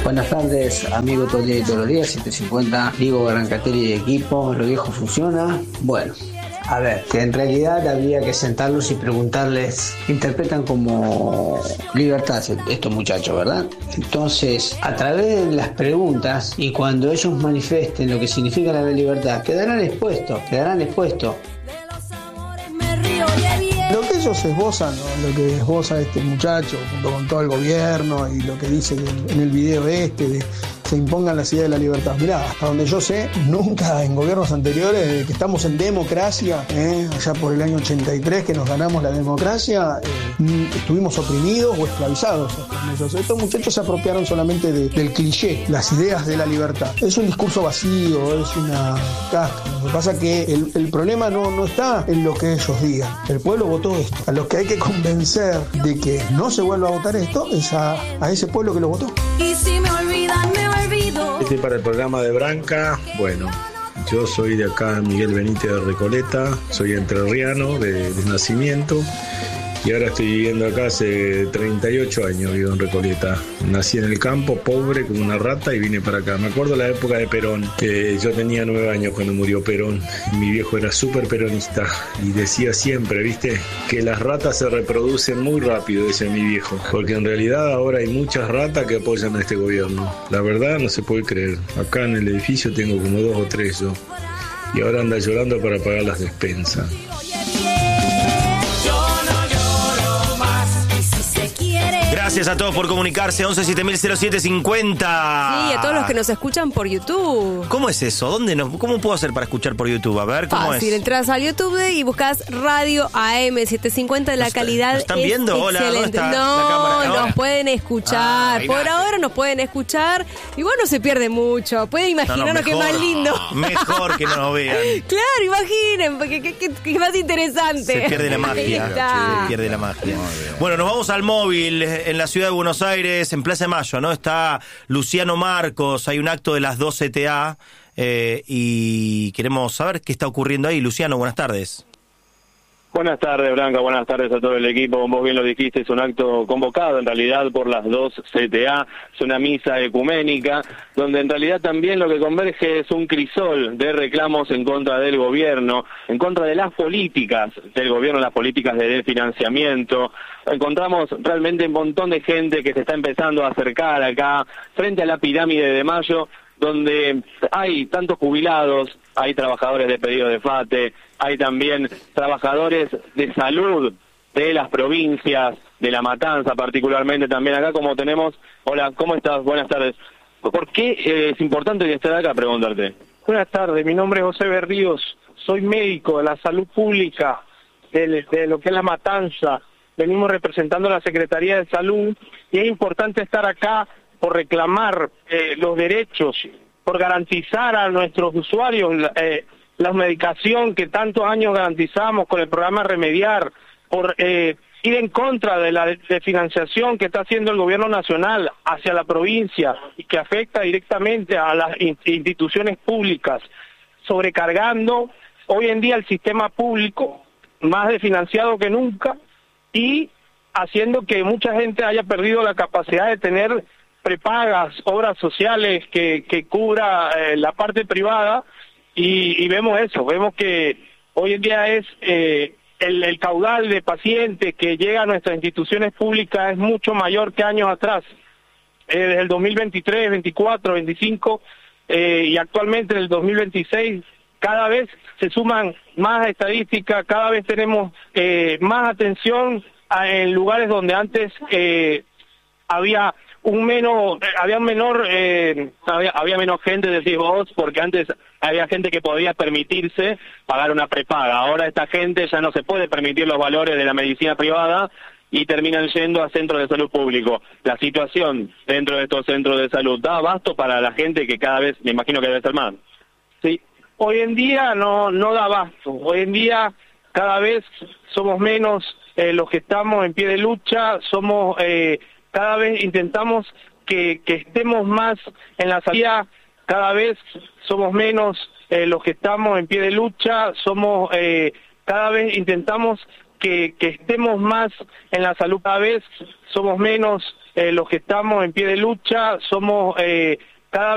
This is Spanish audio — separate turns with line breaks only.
Buenas tardes, amigo todo el día y todos los días, 750, Diego Brancatelli de equipo, lo viejo funciona. Bueno, a ver, que en realidad habría que sentarlos y preguntarles, interpretan como libertad estos muchachos, ¿verdad? Entonces, a través de las preguntas y cuando ellos manifiesten lo que significa la libertad, quedarán expuestos.
Lo que ellos esbozan, ¿no? Lo que esboza este muchacho junto con todo el gobierno y lo que dice en el video de se impongan las ideas de la libertad. Mirá, hasta donde yo sé, nunca en gobiernos anteriores, que estamos en democracia, allá por el año 83 que nos ganamos la democracia, estuvimos oprimidos o esclavizados. Estos muchachos se apropiaron solamente del cliché, las ideas de la libertad. Es un discurso vacío, es una casca. Lo que pasa es que el problema no está en lo que ellos digan. El pueblo votó esto. A los que hay que convencer de que no se vuelva a votar esto es a ese pueblo que lo votó.
Y si me olvidan, me olvido.
Para el programa de Branca, bueno, yo soy de acá, Miguel Benítez de Recoleta, soy entrerriano de nacimiento y ahora estoy viviendo acá hace 38 años, vivo en Recoleta. Nací en el campo, pobre, como una rata, y vine para acá. Me acuerdo la época de Perón, que yo tenía 9 años cuando murió Perón. Mi viejo era súper peronista y decía siempre, ¿viste? Que las ratas se reproducen muy rápido, decía mi viejo. Porque en realidad ahora hay muchas ratas que apoyan a este gobierno. La verdad no se puede creer. Acá en el edificio tengo como 2 o 3 yo. Y ahora anda llorando para pagar las despensas.
Gracias a todos por comunicarse, 11700750.
Sí, a todos los que nos escuchan por YouTube.
¿Cómo es eso? ¿Cómo puedo hacer para escuchar por YouTube? A ver, ¿cómo
Fácil,
es?
entras al YouTube y buscas Radio AM750, la calidad
¿Nos están viendo?
es
Hola, ¿dónde
excelente.
está
No,
la cámara?
nos pueden escuchar. Por ahora nos pueden escuchar. Igual no se pierde mucho. Pueden imaginarnos que es más lindo.
Mejor que no nos vean.
Claro, imaginen, que es más interesante.
Se pierde la magia. Se pierde la magia. Bueno, nos vamos al móvil en la ciudad de Buenos Aires, en Plaza de Mayo, ¿no? Está Luciano Marcos, hay un acto de las 2 CTA y queremos saber qué está ocurriendo ahí. Luciano, buenas tardes.
Buenas tardes, Blanca, buenas tardes a todo el equipo. Vos bien lo dijiste, es un acto convocado en realidad por las 2 CTA, es una misa ecuménica, donde en realidad también lo que converge es un crisol de reclamos en contra del gobierno, en contra de las políticas del gobierno, las políticas de desfinanciamiento. Encontramos realmente un montón de gente que se está empezando a acercar acá, frente a la pirámide de Mayo, donde hay tantos jubilados, hay trabajadores de pedido de FATE, hay también trabajadores de salud de las provincias, de La Matanza particularmente también acá, como tenemos. Hola, ¿cómo estás? Buenas tardes. ¿Por qué es importante estar acá? Preguntarte.
Buenas tardes, mi nombre es José Berríos, soy médico de la salud pública de lo que es La Matanza. Venimos representando a la Secretaría de Salud y es importante estar acá por reclamar los derechos, por garantizar a nuestros usuarios la medicación que tantos años garantizamos con el programa Remediar, por ir en contra de la financiación que está haciendo el gobierno nacional hacia la provincia y que afecta directamente a las instituciones públicas, sobrecargando hoy en día el sistema público, más desfinanciado que nunca, y haciendo que mucha gente haya perdido la capacidad de tener prepagas, obras sociales que cubra la parte privada, y vemos eso, vemos que hoy en día es el caudal de pacientes que llega a nuestras instituciones públicas es mucho mayor que años atrás, desde el 2023, 24, 25 y actualmente en el 2026 cada vez se suman más estadísticas, cada vez tenemos más atención en lugares donde antes había menos gente, decís vos, porque antes había gente que podía permitirse pagar una prepaga. Ahora esta gente ya no se puede permitir los valores de la medicina privada y terminan yendo a centros de salud público. La situación dentro de estos centros de salud da abasto para la gente que cada vez, me imagino que debe ser más. Sí, hoy en día no da abasto. Hoy en día cada vez somos menos los que estamos en pie de lucha, somos cada vez intentamos que estemos más en la salida, cada vez somos menos los que estamos en pie de lucha, somos cada vez intentamos que estemos más en la salud, cada vez somos menos los que estamos en pie de lucha somos cada